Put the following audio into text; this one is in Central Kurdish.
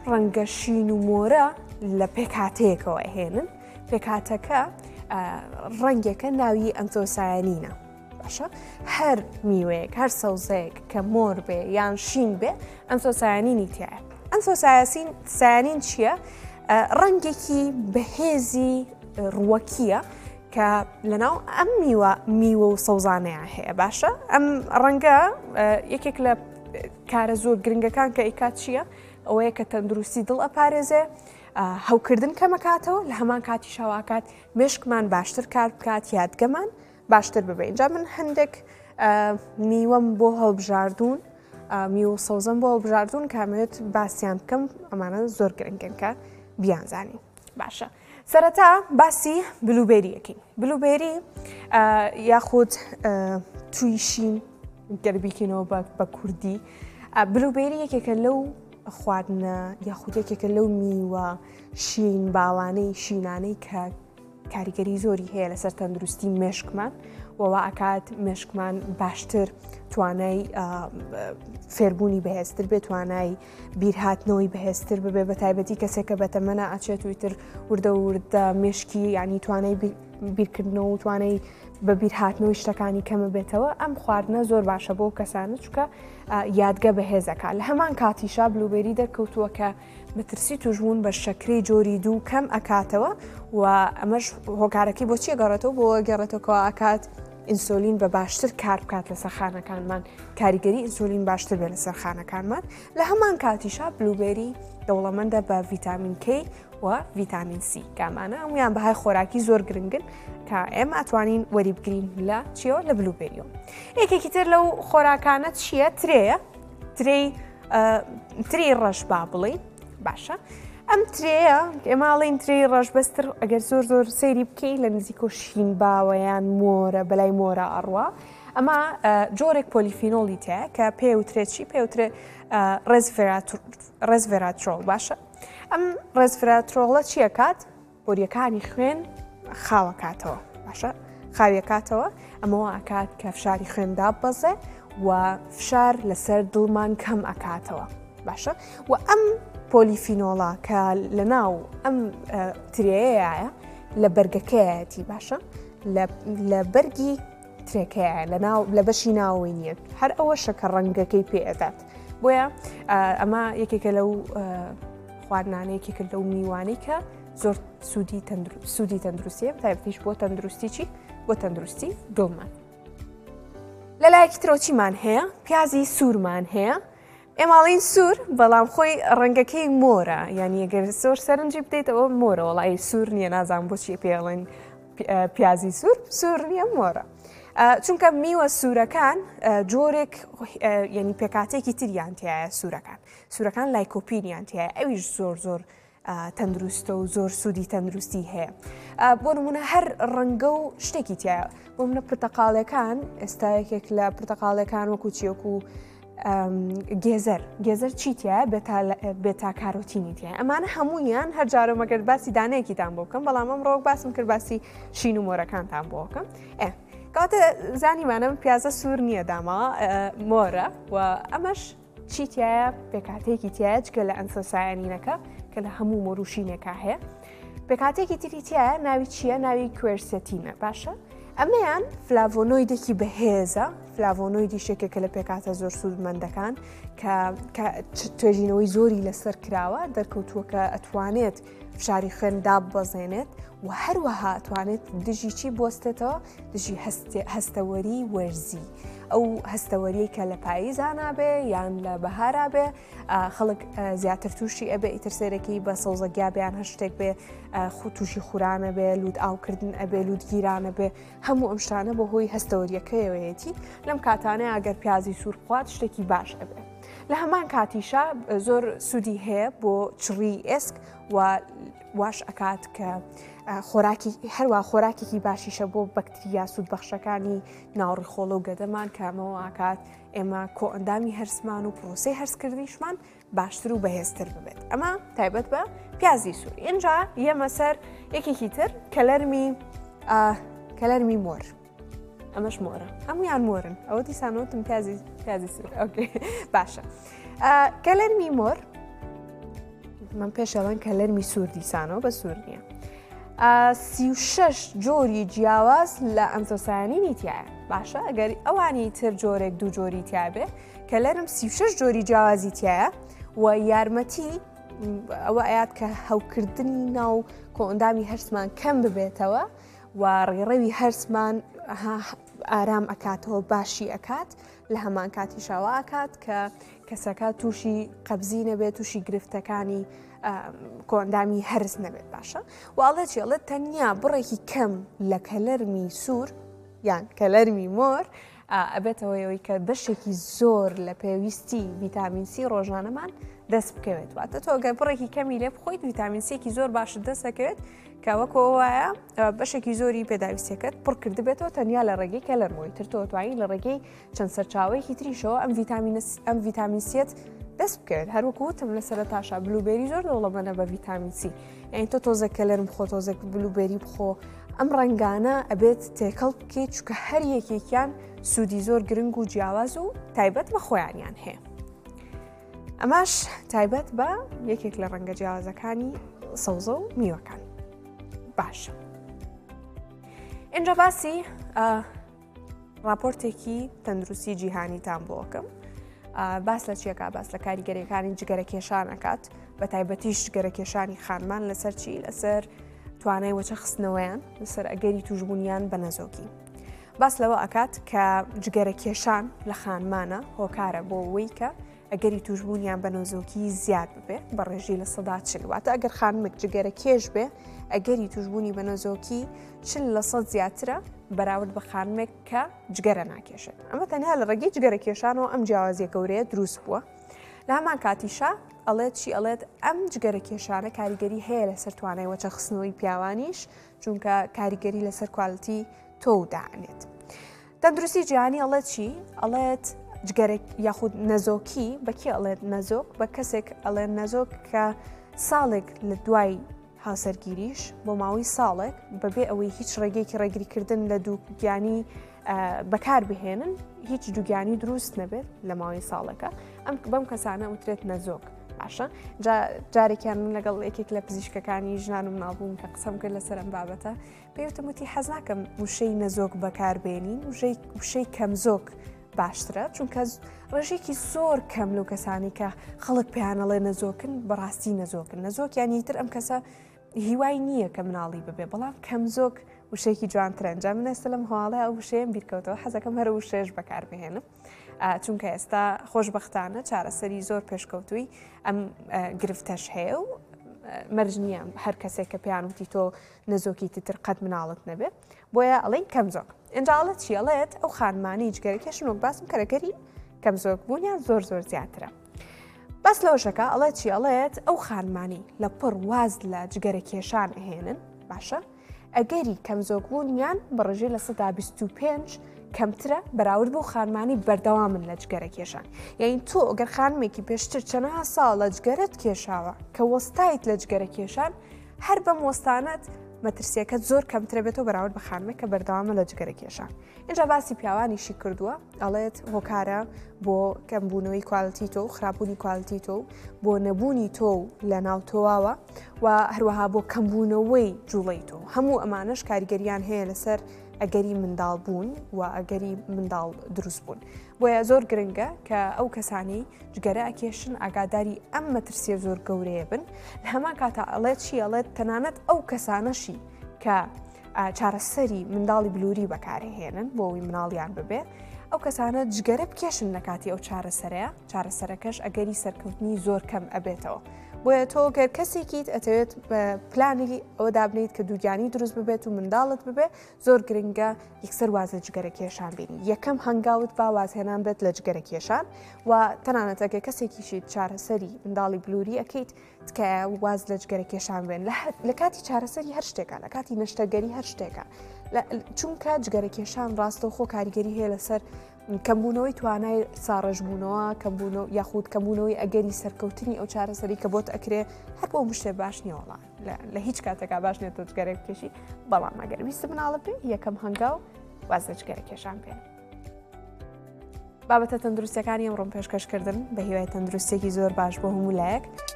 ڕەنگە شین و مۆرە لە پێکهاتەیەکەوە هێنن پێکهاتەکە ڕەنگێکە ناوی ئەنتۆسایانینە باشە هەر میوەیەک هەر سەوزەیەک کە مۆر بێ یان شین بێ ئەنتۆسایانینی تایە ئەنتۆسایانین چییە؟ ڕەنگێکی بەهێزی ڕووەکیە کە لەناو ئەم میوە و سەوزانەیە هەیە باشە ئەم ڕەنگە یەکێک لە کارە زۆر گرنگەکان کە ئیکات چییە؟ ئەوەیە کە تەندروستی دڵ ئەپارێزێ هەوکردن کەمەکاتەوە لە هەمان کاتی شاواکات مشکمان باشتر کار بکات یادگەمان باشتر ببێ اینجا من هەندێک میوەم بۆ هەڵبژاردوون میوە سەوزەم بۆ هەڵبژاردوون کامەوێت باسییان بکەم ئەمانە زۆر گرنگن کە بیانزانی باشە سەرەتا باسی بلوبێریەکەین بلوبێری یاخود تویشین گەربیکەینەوە بە کوردی بلوبێری یەکێکە لەو خواردنە یاخود یەکێکە لەو میوە شین باوانەی شینانەی کە کاریگەری زۆری هەیە لەسەر تەندروستی مێشکمان وەوە ئاکات مێشکمان باشتر توانای فێربوونی بەهێزتر بێت توانای بیرهاتنەوەی بەهێزتر ببێ بە تایبەتی کەسێکە بەتەمەنە ئاچێت ویتر وردە مێشکی ینی توانای بیرکردنەوە و توانای بە بیرهاتنەوەی شتەکانی کەمە بێتەوە ئەم خواردنە زۆر باشە بۆ کەسانە چکە یادگە بەهێزەکە لە هەمان کاتیشا بلوبێری دەرکەوتووە کە مەترسی توژبوون بە شەکرەی جۆری دوو کەم ئەکاتەوە و ئەمەش هۆکارەکەی بۆ چیە گەڕێتەوە بۆ گەڕێتەوەکەوە ئاکات ئینسۆلین بە باشتر کار بکات لە سەرخانەکانمان کاریگەری ئینسۆلین باشتر بێت لە سەرخانەکانمان لە هەمان کاتیشا بلوبێری دەوڵەمەندە بە ڤیتامین K و ڤیتامین C کامانە ئەمیان بەهای خۆراکی زۆر گرنگن کە ئێمە ئەتوانین وەری بگرین لە چیەوە لە بلوبێریەوە یەکێکی تر لەو خۆراکانە چییە ترەیە ترێی ڕەش با بڵێ باشە ئەم ترەیە ئێماڵین ترێی ڕەش بەستر ئەگەر زۆر سەیری بکەین لە نزیکۆ شین باوەیان مۆرە بەلای مۆرە ئەڕوا ئەمە جۆرێک پۆلیفینۆڵی تەیە کە پێوترێت چی پێوترێت ڕێزڤێراترۆڵ باشە ئەم ڕێزڤێراترۆڵە چیە کات بۆریەکانی خوێن خاوەکاتەوە باشە خاویەکاتەوە ئەمەوە ئاکات کە فشاری خوێندا بەزێ و فشار لەسەر دڵمان کەم ئەکاتەوە باشە و ئەم پۆلیفینۆڵە کە لە ناو ئەم ترەیەیە لە بەرگەکەیەتی باشە لە بەرگی ترێکەیە لە بەشی ناوەوەی نییە هەر ئەوە شەکە ڕەنگەکەی پێدات بۆیە ئەمە یەکێکە لەو خواردنانەیەکێکە لەو میوانەی کە زۆر سوودی تەندروستیە تایبەتیش بۆ تەندروستی چی بۆ تەندروستی دڵمان لەلایەکی ترۆچیمان هەیە پیازی سوورمان هەیە ئێماڵین سوور بەڵام خۆی ڕەنگەکەی مۆرە یعنی ئەگەر زۆر سەرنجی بدەیتەوە مۆرە وڵی سوور نییە نازان بۆچی پێڵێن پیازی سوور نییە مۆرە چونکە میوە سوورەکان جۆرێک یعنی پێکاتێکی تریان تایە سوورەکان لایکۆپینیان تایە ئەویش زۆر تەندروستە و زۆر سوودی تەندروستی هەیە بۆ نمونە هەر ڕەنگە و شتێکی تایە بۆ منە پرتەقاڵەکان ئێستا یەکێک لە پرتەقاڵەکان وەکو چیەکو گێزەر چیتە بێتا کارۆتینی تایە ئەمانە هەموویان هەر جارۆمەگەر باسی دانەیەکیتان بۆ بکەم بەڵام ئەم ڕۆک باسم کرد باسی شین و مۆرەکانتان بۆ بکەم کاتە زانیمانم پیازە سوور نییە داماوە مۆرە و ئەمەش چیتایە پێکاتێکی تایە جگە لە ئەنسۆسایانینەکە کە لە هەموو مۆروشینێکە هەیە پێکاتێکی تریتیایە ناوی چییە ناوی کوێرسەتینە باشە ئەمەیان فلاڤۆنۆیدێکی بەهێزە فلاڤۆنۆیدی شێکێکە لە پێکاتە زۆر سوودمەندەکان کە توێژینەوەی زۆری لەسەر کراوە دەرکەوتووە کە ئەتوانێت فشاری خوێندا بەزێنێت و هەروەها ئەتوانێت دژی چی بۆستێتەوە دژی هەستەوەری وەرزی ئەو هەستەوەریە کە لە پاییزانە بێ یان لە بەهارا بێ خەڵک زیاتر تووشی ئەبێ ئیتر سێرەکی بە سەوزەگیا بێیان هەر شتێک بێ تووشی خوورانە بێ لود ئاوکردن ئەبێ لودگیرانە بێ هەموو ئەم شتانە بە هۆی هەستەوەریەکەیەوەیەتی لەم کاتانەیە ئەگەر پیازی سوور بخوات شتێکی باش ئەبێ لە هەمان کاتیشا زۆر سوودی هەیە بۆ چڕی ئێسک و واش ئەکات کە هەروە خۆراکێکی باشیشە بۆ بەکتریا سوودبەخشەکانی ناوڕیخۆڵە و گەدەمان کامەوە ئاکات ئێمە کۆئەندامی هەرسمان و پرۆسەی هەرسکردنیشمان باشتر و بەهێزتر ببێت ئەمە تایبەت بە پیازی سوور اینجا یەمە سەر یەکێکی تر کەلەرمی مۆر ئەمەش مۆرە هەمویان مۆرن ئەوە دیسانەوتم پیازی سوور ئۆکێ باشە کەلەرمی مۆر من پێشەڵەن کە لەرمی سوور دیسانەوە بە سوور نییە. 36 جۆری جیاواز لە ئەمزۆسایانی تایە باشە ئەگەر ئەوانی تر جۆرێک دوو جۆری تیاابێ کە لەرم 36 جۆری جیاوازی تایە و یارمەتی ئەوە ئاات کە هەوکردنی ناو کۆئندامی هەرسمان کەم ببێتەوە و ڕێڕەوی هەرسمان ئارام ئەکاتەوە باشی ئەکات لە هەمان کاتی شاوا ئەکات کە کەسەکە تووشی قەبزی نەبێت تووشی گرفتەکانی کۆندامی هەرس نەبێت باشە واڵێت چێڵێت تەنیا بڕێکی کەم لە کەلەرمی سوور یان کەلەرمی مۆر ئەبێتەوەیەوەی کە بەشێکی زۆر لە پێویستی ڤیتامین سی ڕۆژانەمان دەست بکەوێت واتە تۆ گە بڕێکی کەمی لێ بخۆیت ڤیتامین سێکی زۆر باشت دەست دەکەوێت کە وەکۆ وایە بەشێکی زۆری پێداویستەکەت پڕکرد بێتەوە تەنیا لە ڕێگەی کەلەرمەوەی تر تۆ توانی لە ڕێگەی چەند سەرچاوەیەکی تریشەوە ئەم ڤیتامین سێت دەست بکەوێت هەروەکو وتم لە سەرەتاشا بلوبێری زۆر دەوڵەمەنە بە ڤیتامین سی یعنی تۆ تۆزە کەلەرم بخۆ تۆزێک بلوبێری بخۆ ئەم ڕنگانە ئەبێت تێکەڵ بکەیت چکە هەر یەکێکیان سوودی زۆر گرنگ و جیاواز و تایبەت بە خۆیانیان هەیە. ئەماش تایبەت بە یەکێک لە ڕەنگە جیاوازەکانی سەوزە و میوەکان. باشە. اینجا باسی راپۆرتێکی تەندروستی جیهانیتان بۆکەم. باس لە چیەکە باس لە کاریگەریەکانی جگەرە کێشان ئەکات بە تایبەتیش جگەرە کێشانی خانمان لەسەر چی لەسەر توانای وەچە خستنەوەیان لەسەر ئەگەری توشبوونیان بە نەزۆکی. باس لەوە ئەکات کە جگەرە کێشان لە خانمانە هۆکارە بۆ ئەوەی کە ئەگەری توشبوونیان بە نەزۆکی زیاد ببێ بە ڕێژی لە سەدا چل واتە ئەگەر خانمێک جگەرە کێش بێ ئەگەری توشبوونی بە نەزۆکی 40% زیاترە بەراورد بە خانمێک کە جگەرە ناکێشێت ئەمە تەنها لە ڕێگەی جگەرە کێشانەوە ئەم جیاوازیە گەورەیە دروست بووە لە هەمان کاتیشا ئەڵێت چی ئەڵێت ئەم جگەرە کێشانە کاریگەری هەیە لەسەر توانای وەچە خستنەوەی پیاوانیش چونکە کاریگەری لەسەر کوالتی تۆ داهێت. تەندروستی جیهانی ئەڵێت چی ئەڵێت جگەرە یاخود نەزۆکی بەکی ئەڵێت نەزۆک بە کەسێک ئەڵێن نەزۆک کە ساڵێک لە دوای هاوسەرگیریش بۆ ماوەی ساڵێک بەبێ ئەوەی هیچ ڕێگەیەکی ڕێگریکردن لە دووگیانی بەکار بهێنن هیچ دووگیانی دروست نەبێت لە ماوەی ساڵەکە ئەم بەم کەسانە وترێت نەزۆک باشە جارێکیان من لەگەڵ یەکێک لە پزیشکەکانی ژنان و مناڵبوون کە قسەم کرد لەسەر ئەم بابەتە پێوتم وتی حەز ناکەم وشەی نەزۆک بەکاربێنین وشەی کەمزۆک باشترە چونکە ڕێژێکی زۆر کەم لەو کەسانی کە خەڵک پێیانەڵێ نەزۆکن بەڕاستی نەزۆکن نەزۆک یانیتر ئەم کەسە هیوای نییە کە مناڵی ببێ بەڵام کەمزۆک وشەیەکی جوانترە ئەنجام منێستا لەم هەواڵە ئەو وشەیەم بیرکەوتەوە حەزەکەم هەرە وشەیەش بەکاربهێنم چونکە ئێستا خۆشبەختانە چارەسەری زۆر پێشکەوتووی ئەم گرفتەش هەیە و مەرج نییە هەر کەسێک کە پێیانوتی تۆ نەزۆکی تر قەت مناڵت نەبێت بۆیە ئەڵێن کەمزۆک ئەنجاڵەت چیەڵێت ئەو خانمانی جگەرەکێشن وەک باسم کەرەگەری کەمزۆک بوونیان زۆر زیاترە بەس لەوەشەکە ئەڵێت چی ئەڵێت ئەو خانمانی لە پڕ واز لە جگەرە کێشان ئەهێنن باشە ئەگەری کەمزۆک بوونیان بەڕێژەی لە 125 کەمترە بەراورد بۆ خانمانی بەردەوامن لە جگەرە کێشان یعنی تۆ ئەگەر خانمێکی پێشتر چەندها ساڵ لە جگەرت کێشاوە کە وەستایت لە جگەرە کێشان هەر بەم وەستانەت مەترسیەکەت زۆر کەمترە بێتەوە بەراورد بە خانمێک کە بەردەوامە لە جگەرە کێشان اینجا باسی پیاوانیشی کردووە ئەڵێت هۆکارە بۆ کەمبوونەوەی کوالتی تۆ خراپبوونی کوالتی تۆ بۆ نەبوونی تۆ لە ناو تۆواوە و هەروەها بۆ کەمبوونەوەی جوڵەی تۆ هەموو ئەمانش کاریگەریان هەیە لەسەر ئەگەری منداڵ بوون و ئەگەری منداڵ دروست بوون بۆیە زۆر گرنگە کە ئەو کەسانی جگەرە ئەکێشن ئاگاداری ئەم مەترسیە زۆر گەورەیە بن لە هەمان کاتە ئەڵێت چی ئەڵێت تەنانەت ئەو کەسانەشی کە چارەسەری منداڵی بلووری بەکارهێنن بۆ ئەوی مناڵیان ببێ ئەو کەسانە جگەرە بکێشن لە کاتی ئەو چارەسەرەیە چارەسەرەکەش ئەگەری سەرکەوتنی زۆر کەم ئەبێتەوە بۆیە تۆ گەر کەسێکیت ئەتەوێت پلانی ئەوە دابنیت کە دووگیانی دروست ببێت و منداڵت ببێ زۆر گرنگە یەکسەر وازە جگەرە کێشان بینی یەکەم هەنگاوت با وازهێنان بێت لە جگەرە کێشان و تەنانەت ئەگەر کەسێکیشیت چارەسەری منداڵی بلووری ئەەکەیت تکایە واز لە جگەرە کێشان بێن لە کاتی چارەسەری هەر شتێکە لە کاتی نەشتەگەری هەر شتێکە چونکە جگەرە کێشان ڕاستەوخۆ کاریگەری هەیە لەسەر کەمبوونەوەی توانای ساڕژبوونەوە یاخود کەمبوونەوەی ئەگەری سەرکەوتنی ئەو چارەسەری کە بۆت ئەکرێ هەر بۆ شتێ باش نییەوەڵان لە هیچ کاتێکا باش نێت تۆ جگەرە بکێشی بەڵام ئەگەر ویستە مناڵە بێ یەکەم هەنگاو واز لە جگەرە کێشان بێن بابەتە تەندروستیەکانی ئەمڕۆم پێشکەشکردن بە هیوای تەندروستێکی زۆر باش بۆ هەموو لایەک